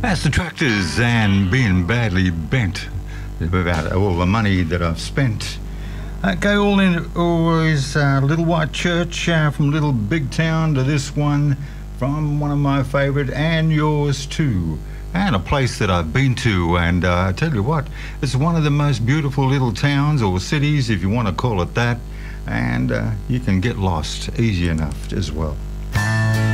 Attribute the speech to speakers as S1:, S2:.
S1: That's the Tractors and being badly bent about all the money that I've spent. Okay, all in always Little White Church from Little Big Town to this one from one of my favourite and yours too. And a place that I've been to, and I tell you what, it's one of the most beautiful little towns or cities, if you want to call it that, and you can get lost easy enough as well.